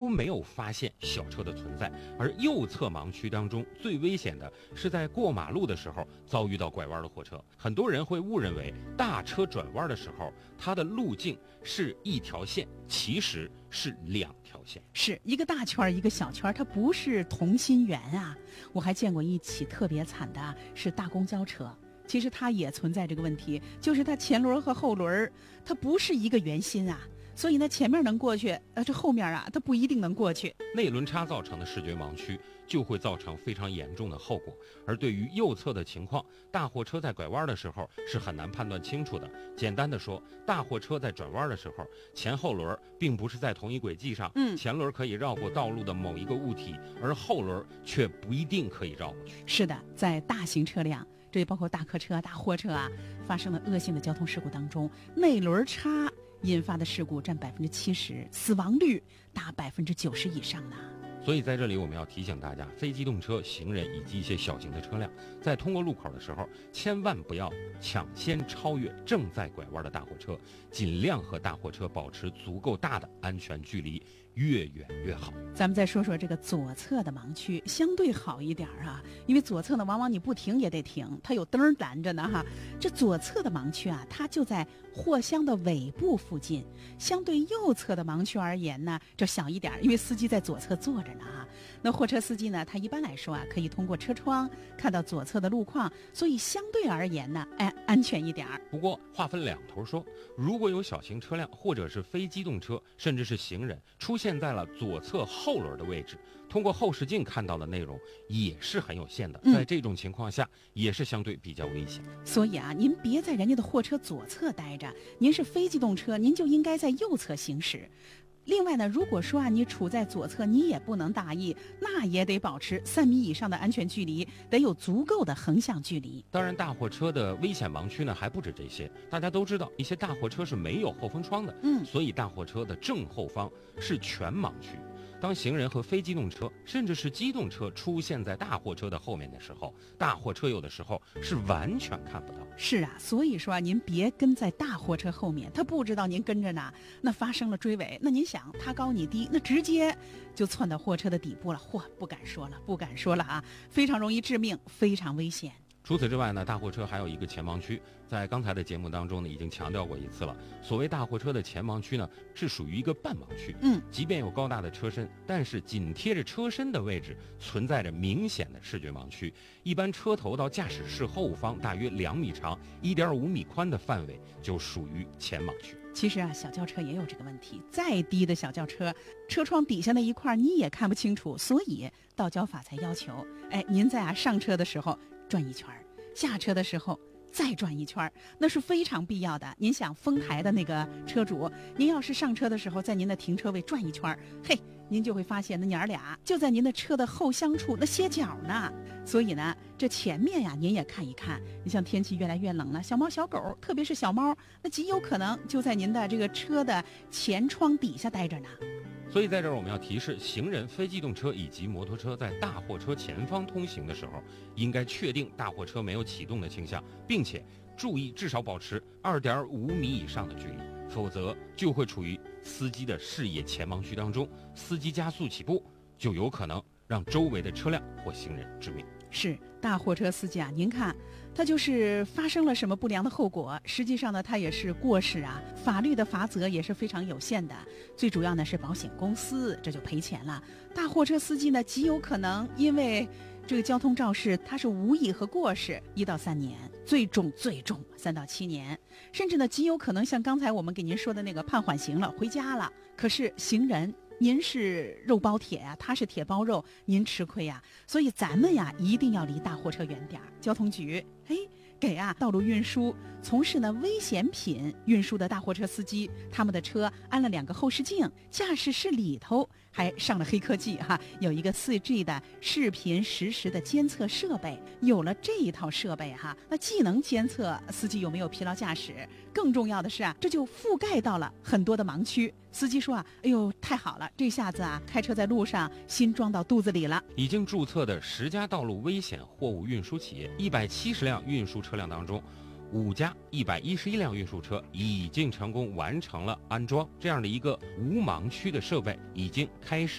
没有发现小车的存在，而右侧盲区当中最危险的是在过马路的时候遭遇到拐弯的货车。很多人会误认为大车转弯的时候它的路径是一条线，其实是两条线， 是一个大圈一个小圈，它不是同心圆啊。我还见过一起特别惨的是大公交车，其实它也存在这个问题，就是它前轮和后轮它不是一个圆心啊，所以呢前面能过去，这后面啊它不一定能过去。 内轮差造成的视觉盲区就会造成非常严重的后果。而对于右侧的情况，大货车在拐弯的时候是很难判断清楚的。简单的说，大货车在转弯的时候，前后轮并不是在同一轨迹上，前轮可以绕过道路的某一个物体，而后轮却不一定可以绕过去。 是的，在大型车辆，这包括大客车、大货车啊，发生了恶性的交通事故当中，内轮差引发的事故占70%，死亡率达90%以上呢。 所以在这里我们要提醒大家，非机动车、行人以及一些小型的车辆，在通过路口的时候，千万不要抢先超越正在拐弯的大货车，尽量和大货车保持足够大的安全距离，越远越好。 咱们再说说这个左侧的盲区，相对好一点啊，因为左侧呢，往往你不停也得停，它有灯拦着呢哈。这左侧的盲区啊，它就在货箱的尾部附近，相对右侧的盲区而言呢，这小一点，因为司机在左侧坐着呢啊。那货车司机呢，他一般来说啊，可以通过车窗看到左侧的路况，所以相对而言呢，安全一点。 不过话分两头说，如果有小型车辆或者是非机动车，甚至是行人出现在了左侧后轮的位置，通过后视镜看到的内容也是很有限的，在这种情况下也是相对比较危险。 所以啊，您别在人家的货车左侧待着，您是非机动车，您就应该在右侧行驶。另外呢，如果说啊你处在左侧，你也不能大意，那也得保持3米以上的安全距离，得有足够的横向距离。 当然，大货车的危险盲区呢还不止这些。大家都知道，一些大货车是没有后风窗的，所以大货车的正后方是全盲区。当行人和非机动车甚至是机动车出现在大货车的后面的时候，大货车有的时候是完全看不到。 是啊，所以说啊，您别跟在大货车后面，他不知道您跟着呢，那发生了追尾，那您想他高你低，那直接就窜到货车的底部了，不敢说了啊，非常容易致命，非常危险。 除此之外呢，大货车还有一个前盲区，在刚才的节目当中呢，已经强调过一次了。所谓大货车的前盲区呢，是属于一个半盲区。即便有高大的车身，但是紧贴着车身的位置存在着明显的视觉盲区。一般车头到驾驶室后方大约2米长、1.5米宽的范围就属于前盲区。 其实啊，小轿车也有这个问题，再低的小轿车，车窗底下那一块你也看不清楚，所以道交法才要求，您在上车的时候转一圈，下车的时候再转一圈，那是非常必要的。您想丰台的那个车主，您要是上车的时候在您的停车位转一圈，您就会发现那娘俩就在您的车的后厢处那歇脚呢。所以呢，这前面呀您也看一看，你像天气越来越冷了，小猫小狗，特别是小猫，那极有可能就在您的这个车的前窗底下待着呢。 所以在这儿我们要提示行人、非机动车以及摩托车在大货车前方通行的时候，应该确定大货车没有启动的倾向，并且注意至少保持2.5米以上的距离，否则就会处于司机的视野前盲区当中，司机加速起步就有可能让周围的车辆或行人致命。 是大货车司机啊，您看他就是发生了什么不良的后果，实际上呢他也是过失啊，法律的罚则也是非常有限的，最主要呢是保险公司这就赔钱了。大货车司机呢极有可能因为这个交通肇事，他是无意和过失1到3年，最重3到7年，甚至呢极有可能像刚才我们给您说的那个判缓刑了，回家了。可是行人您是肉包铁啊，他是铁包肉，您吃亏呀。所以咱们呀一定要离大货车远点。交通局给道路运输从事呢危险品运输的大货车司机，他们的车安了2个后视镜，驾驶室里头还上了黑科技有一个4G 的视频实时的监测设备。有了这一套设备那既能监测司机有没有疲劳驾驶，更重要的是这就覆盖到了很多的盲区。司机说哎呦太好了，这下子开车在路上心装到肚子里了。 已经注册的10家道路危险货物运输企业，170辆运输车辆当中，5家111辆运输车已经成功完成了安装这样的一个无盲区的设备，已经开始